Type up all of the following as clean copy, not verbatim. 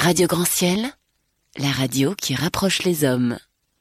Radio Grand Ciel, la radio qui rapproche les hommes.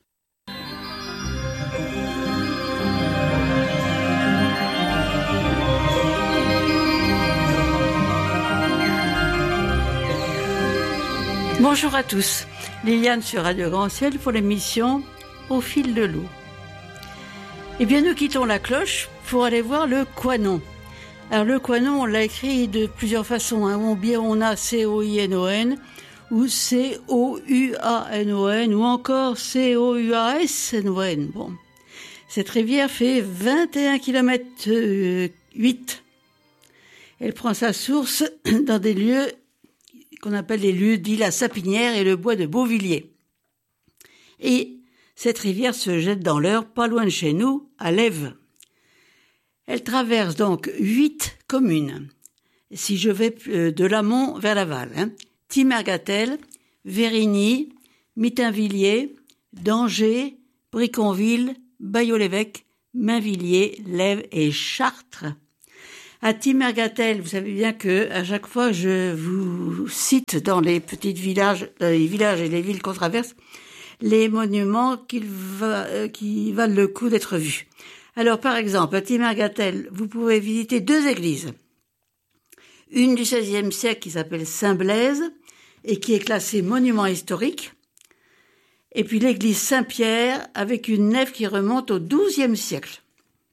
Bonjour à tous, Liliane sur Radio Grand Ciel pour l'émission Au fil de l'eau. Eh bien, nous quittons la cloche pour aller voir le Couanon. Alors, le Couanon, on l'a écrit de plusieurs façons. Ou bien on a C-O-I-N-O-N, ou C-O-U-A-N-O-N, ou encore C-O-U-A-S-N-O-N. Bon. Cette rivière fait 21 km 8. Elle prend sa source dans des lieux qu'on appelle les lieux dits la Sapinière et le bois de Beauvilliers. Et cette rivière se jette dans l'Eure, pas loin de chez nous, à Lèves. Elle traverse donc 8 communes. Si je vais de l'amont vers l'aval, Timergatelle, Vérigny, Mitainvilliers, Dangers, Briconville, Bailleau-l'Évêque, Mainvilliers, Lèves et Chartres. À Timergatelle, vous savez bien que à chaque fois je vous cite dans les petits villages, les villages et les villes qu'on traverse, les monuments qui valent le coup d'être vus. Alors, par exemple, à Timergatelle, vous pouvez visiter 2 églises. Une du XVIe siècle qui s'appelle Saint-Blaise et qui est classée monument historique. Et puis l'église Saint-Pierre avec une nef qui remonte au XIIe siècle.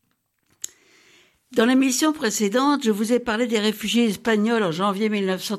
Dans l'émission précédente, je vous ai parlé des réfugiés espagnols en janvier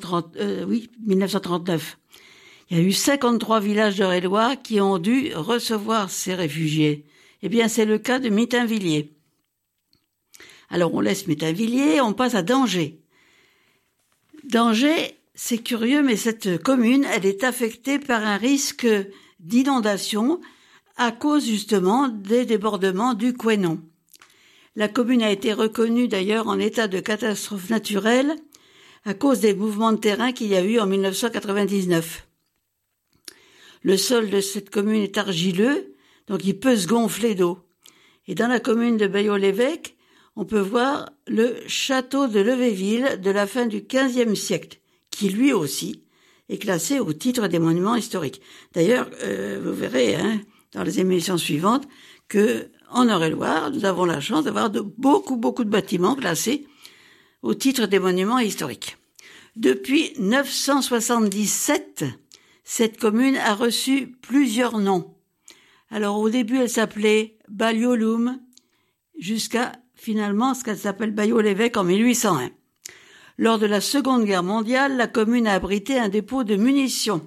1939. Il y a eu 53 villages d'Eure-et-Loir qui ont dû recevoir ces réfugiés. Eh bien, c'est le cas de Mitainvilliers. Alors, on laisse Mitainvilliers, on passe à Dangers. Dangers, c'est curieux, mais cette commune, elle est affectée par un risque d'inondation à cause, justement, des débordements du Couesnon. La commune a été reconnue, d'ailleurs, en état de catastrophe naturelle à cause des mouvements de terrain qu'il y a eu en 1999. Le sol de cette commune est argileux, donc il peut se gonfler d'eau. Et dans la commune de Bailleau-l'Évêque, on peut voir le château de Levéville de la fin du XVe siècle, qui lui aussi est classé au titre des monuments historiques. D'ailleurs, vous verrez dans les émissions suivantes que en Eure-et-Loir, nous avons la chance d'avoir beaucoup de bâtiments classés au titre des monuments historiques. Depuis 977, cette commune a reçu plusieurs noms. Alors au début, elle s'appelait Balliolum, jusqu'à finalement ce qu'elle s'appelle Bailleau-l'Évêque en 1801. Lors de la Seconde Guerre mondiale, la commune a abrité un dépôt de munitions.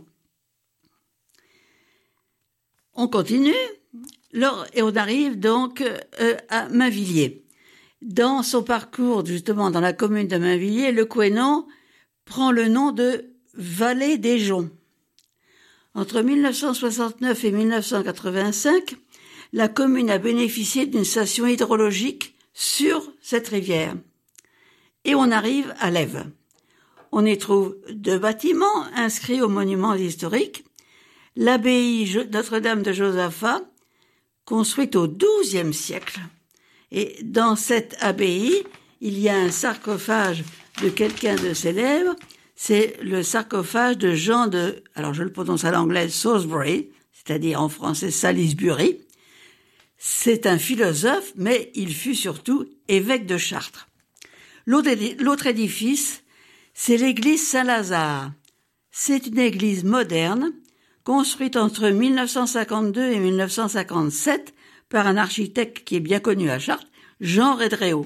On continue, et on arrive donc à Mainvilliers. Dans son parcours, justement, dans la commune de Mainvilliers, le Couesnon prend le nom de Vallée des Joncs. Entre 1969 et 1985, la commune a bénéficié d'une station hydrologique sur cette rivière. Et on arrive à Lèves. On y trouve 2 bâtiments inscrits aux monuments historiques. L'abbaye Notre-Dame de Josaphat, construite au XIIe siècle. Et dans cette abbaye, il y a un sarcophage de quelqu'un de célèbre. C'est le sarcophage de Jean de, alors je le prononce à l'anglaise, Salisbury, c'est-à-dire en français Salisbury. C'est un philosophe, mais il fut surtout évêque de Chartres. L'autre édifice, c'est l'église Saint-Lazare. C'est une église moderne, construite entre 1952 et 1957 par un architecte qui est bien connu à Chartres, Jean Redréau.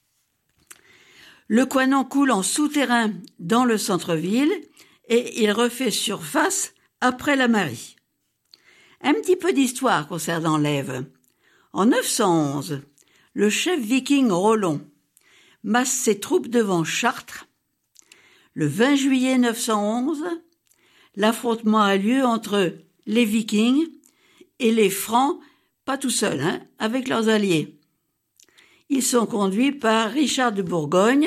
Le Couesnon coule en souterrain dans le centre-ville et il refait surface après la Marie. Un petit peu d'histoire concernant Lèves. En 911, le chef viking Rollon masse ses troupes devant Chartres. Le 20 juillet 911, l'affrontement a lieu entre les Vikings et les Francs, pas tout seuls, avec leurs alliés. Ils sont conduits par Richard de Bourgogne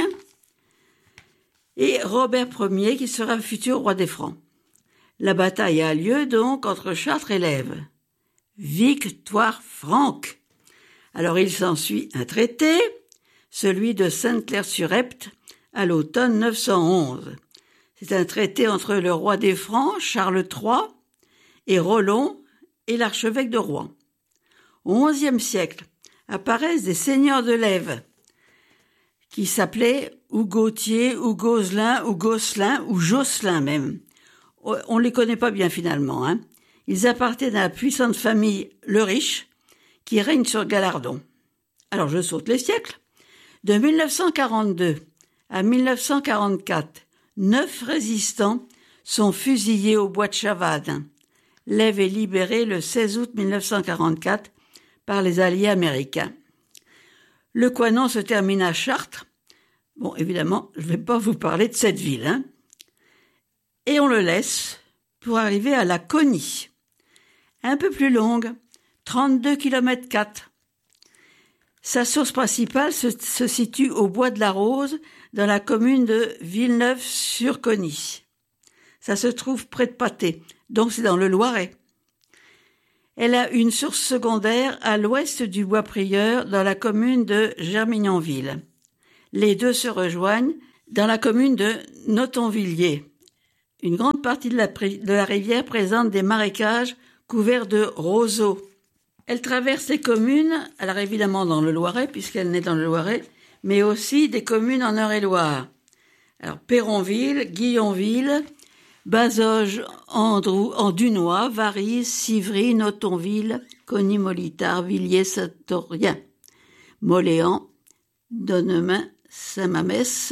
et Robert Ier, qui sera le futur roi des Francs. La bataille a lieu donc entre Chartres et Lèves. Victoire franque. Alors il s'ensuit un traité, celui de Sainte-Claire-sur-Epte, à l'automne 911. C'est un traité entre le roi des Francs, Charles III, et Rollon et l'archevêque de Rouen. Au XIe siècle apparaissent des seigneurs de l'Ève qui s'appelaient ou Gauthier, ou Gozlin, ou Gosselin, ou Josselin même. On ne les connaît pas bien finalement. Ils appartiennent à la puissante famille Le Riche qui règne sur Galardon. Alors je saute les siècles. De 1942 à 1944, 9 résistants sont fusillés au bois de Chavannes. L'Ève est libérée le 16 août 1944 par les Alliés américains. Le Couesnon se termine à Chartres. Bon, évidemment, je ne vais pas vous parler de cette ville. Et on le laisse pour arriver à la Cauny. Un peu plus longue, 32 km 4. Sa source principale se situe au bois de la Rose, dans la commune de Villeneuve-sur-Cauny. Ça se trouve près de Patay, donc c'est dans le Loiret. Elle a une source secondaire à l'ouest du Bois-Prieur, dans la commune de Germignonville. Les deux se rejoignent dans la commune de Notonvilliers. Une grande partie de la rivière présente des marécages couverts de roseaux. Elle traverse les communes, alors évidemment dans le Loiret, puisqu'elle naît dans le Loiret, mais aussi des communes en Eure-et-Loir. Alors Péronville, Guillonville, Bazoges en Dunois, Varise, Civry, Notonville, Cauny-Molitar, Villiers-Satorien, Moléan, Donnemain, Saint-Mamès,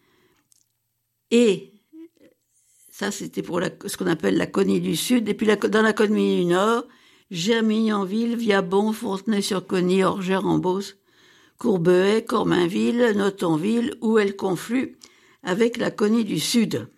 et ça c'était pour ce qu'on appelle la Cauny du Sud, et puis dans la Cauny du Nord, Germignonville, Viabon, Fontenay-sur-Cauny, Orgères-en-Beauce, Courbehay, Cormainville, Notonville, où elle conflue avec la Cauny du Sud.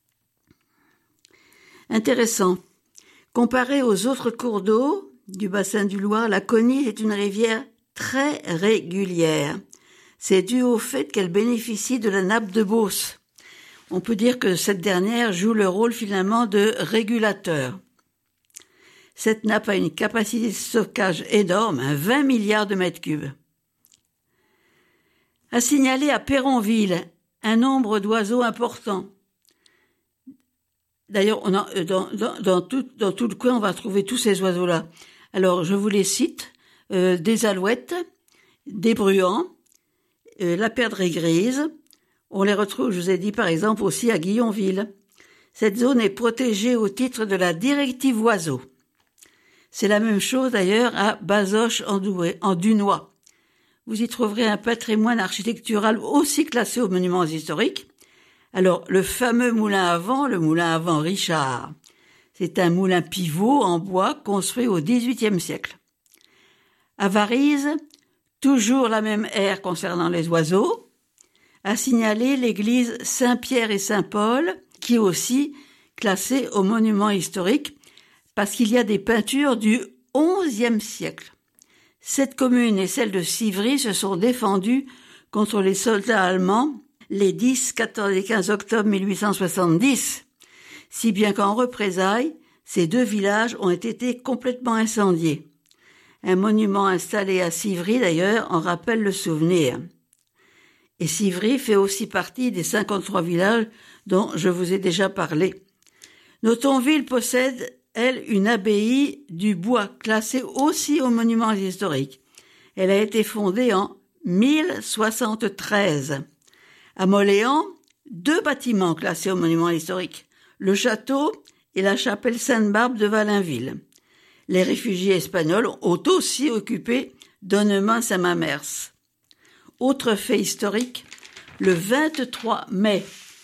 Intéressant. Comparée aux autres cours d'eau du bassin du Loir, la Cauny est une rivière très régulière. C'est dû au fait qu'elle bénéficie de la nappe de Beauce. On peut dire que cette dernière joue le rôle finalement de régulateur. Cette nappe a une capacité de stockage énorme, 20 milliards de mètres cubes. À signaler à Péronville un nombre d'oiseaux important. D'ailleurs, dans tout le coin, on va trouver tous ces oiseaux-là. Alors, je vous les cite. Des alouettes, des bruants, la perdrix grise. On les retrouve, je vous ai dit, par exemple, aussi à Guillonville. Cette zone est protégée au titre de la directive oiseaux. C'est la même chose, d'ailleurs, à Bazoches en Dunois. Vous y trouverez un patrimoine architectural aussi classé aux monuments historiques. Alors, le fameux moulin à vent, le moulin à vent Richard, c'est un moulin pivot en bois construit au XVIIIe siècle. À Varise, toujours la même ère concernant les oiseaux, a signalé l'église Saint-Pierre et Saint-Paul, qui est aussi classée aux monuments historiques, parce qu'il y a des peintures du XIe siècle. Cette commune et celle de Civry se sont défendues contre les soldats allemands les 10, 14 et 15 octobre 1870, si bien qu'en représailles, ces deux villages ont été complètement incendiés. Un monument installé à Civry, d'ailleurs, en rappelle le souvenir. Et Civry fait aussi partie des 53 villages dont je vous ai déjà parlé. Notonville possède, elle, une abbaye du bois, classée aussi aux monuments historiques. Elle a été fondée en 1073. À Moléan, 2 bâtiments classés aux monuments historiques, le château et la chapelle Sainte-Barbe de Vallainville. Les réfugiés espagnols ont aussi occupé Donnemain-Saint-Mamers. Autre fait historique, le 23 mai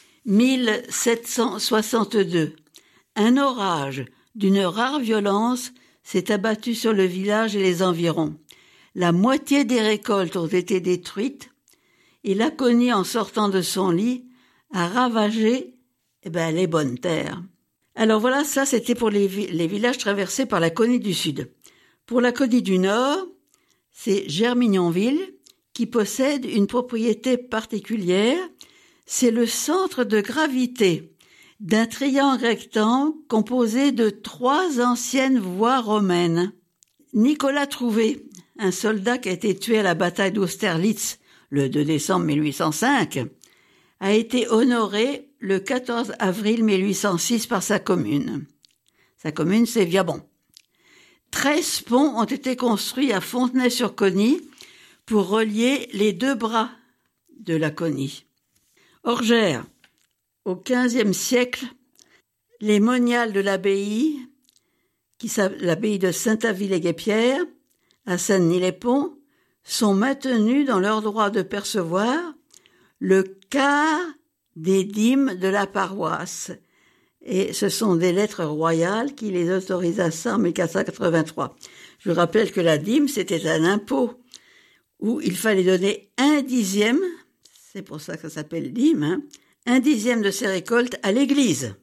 1762, un orage d'une rare violence s'est abattu sur le village et les environs. La moitié des récoltes ont été détruites et la Cauny, en sortant de son lit, a ravagé les bonnes terres. Alors voilà, ça c'était pour les villages traversés par la Cauny du Sud. Pour la Cauny du Nord, c'est Germignonville qui possède une propriété particulière, c'est le centre de gravité d'un triangle rectangle composé de 3 anciennes voies romaines. Nicolas Trouvé, un soldat qui a été tué à la bataille d'Austerlitz le 2 décembre 1805, a été honoré le 14 avril 1806 par sa commune. Sa commune, c'est Viabon. 13 ponts ont été construits à Fontenay-sur-Cony pour relier les deux bras de la Cony. Orgères, au XVe siècle, les moniales de l'abbaye, l'abbaye de Saint-Aville-et-Guépierre, à Saint-Denis-les-Ponts, sont maintenues dans leur droit de percevoir le quart des dîmes de la paroisse. Et ce sont des lettres royales qui les autorisent à ça en 1483. Je vous rappelle que la dîme, c'était un impôt où il fallait donner 1/10, c'est pour ça que ça s'appelle dîme, 1/10 de ses récoltes à l'église.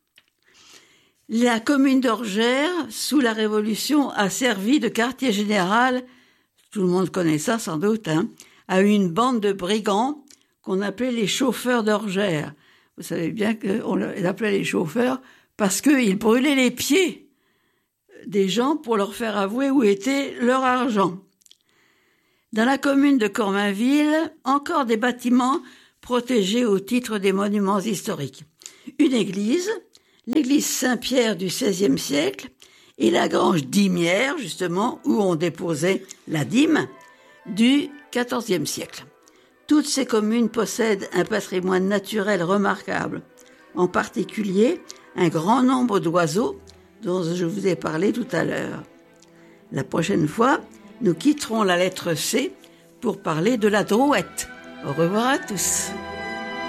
La commune d'Orgères, sous la Révolution, a servi de quartier général, tout le monde connaît ça sans doute, à une bande de brigands qu'on appelait les chauffeurs d'Orgères. Vous savez bien qu'on les appelait les chauffeurs parce qu'ils brûlaient les pieds des gens pour leur faire avouer où était leur argent. Dans la commune de Cormainville, encore des bâtiments protégés au titre des monuments historiques. Une église, l'église Saint-Pierre du XVIe siècle, et la grange dîmière, justement, où on déposait la dîme, du XIVe siècle. Toutes ces communes possèdent un patrimoine naturel remarquable, en particulier un grand nombre d'oiseaux dont je vous ai parlé tout à l'heure. La prochaine fois, nous quitterons la lettre C pour parler de la drouette. Au revoir à tous.